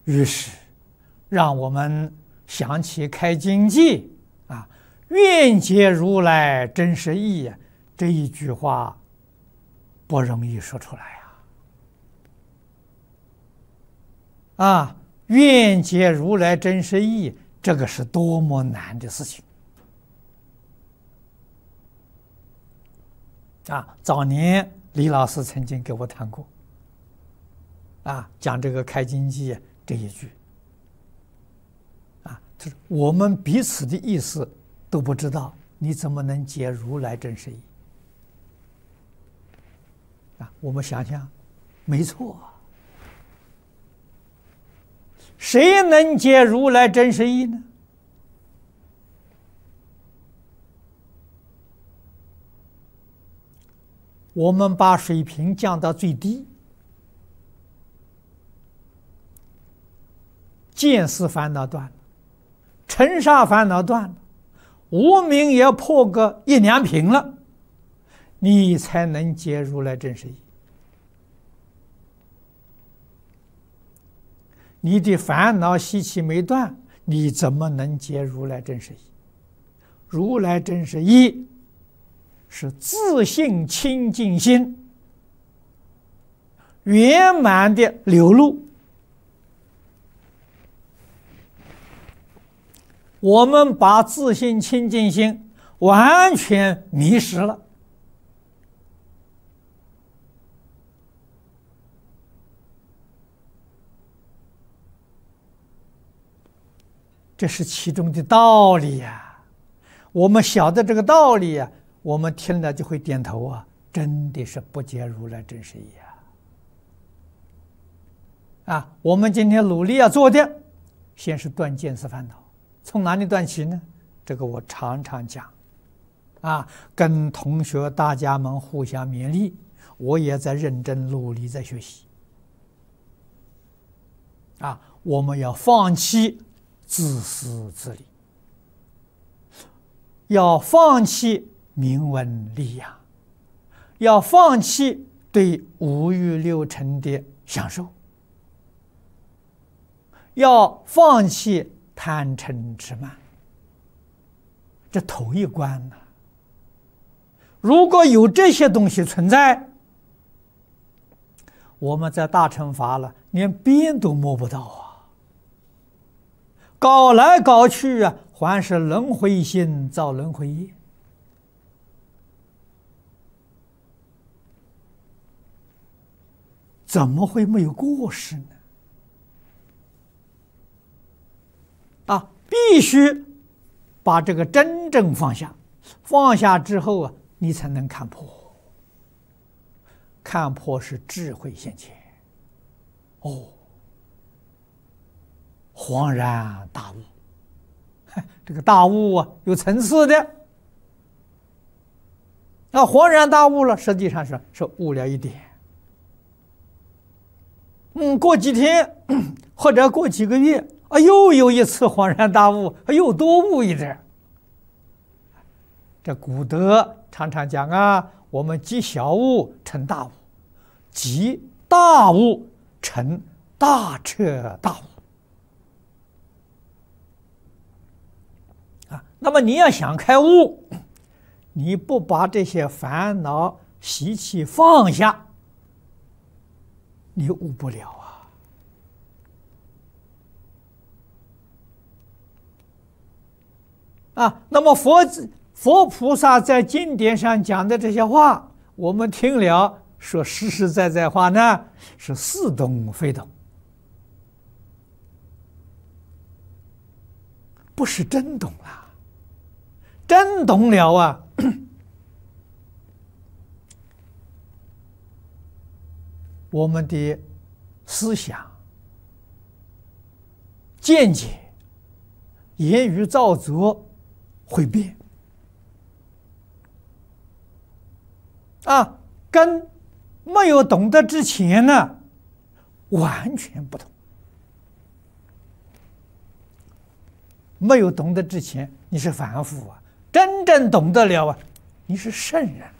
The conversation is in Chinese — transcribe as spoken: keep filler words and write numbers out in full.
于是让我们想起开经记啊，愿解如来真实义啊，这一句话不容易说出来啊！啊，愿解如来真实义，这个是多么难的事情啊！早年李老师曾经给我谈过啊，讲这个开经记这一句啊，就是我们彼此的意思都不知道，你怎么能解如来真实义啊？我们想想，没错啊，谁能解如来真实义呢？我们把水平降到最低，见思烦恼断了，尘沙烦恼断了，无明也破个一两品了，你才能解如来真实义。你的烦恼习气没断，你怎么能解如来真实义？如来真实义是自性清净心圆满的流露。我们把自性清净心完全迷失了，这是其中的道理呀。我们晓得这个道理呀，我们听了就会点头啊，真的是不解如来真实义啊！啊，我们今天努力要做的，先是断见思烦恼。从哪里断起呢？这个我常常讲，啊，跟同学大家们互相勉励，我也在认真努力在学习。啊，我们要放弃自私自利，要放弃名闻利养，要放弃对五欲六尘的享受，要放弃贪嗔痴慢，这头一关呢、啊。如果有这些东西存在，我们在大乘法了，连边都摸不到啊！搞来搞去啊，还是轮回心造轮回业。怎么会没有过失呢？啊，必须把这个真正放下，放下之后啊，你才能看破。看破是智慧现前，哦，恍然大悟。这个大悟啊，有层次的。那恍然大悟了，实际上是是悟了一点。嗯，过几天或者过几个月。啊，又有一次恍然大悟，又多悟一点。这古德常常讲啊，我们积小悟成大悟，积大悟成大彻大悟。啊，那么你要想开悟，你不把这些烦恼习气放下，你悟不了啊。啊，那么佛佛菩萨在经典上讲的这些话，我们听了说实实在在话呢，是似懂非懂，不是真懂了。真懂了啊，我们的思想、见解、言语造作会变啊，跟没有懂得之前呢，完全不同。没有懂得之前，你是凡夫啊；真正懂得了啊，你是圣人。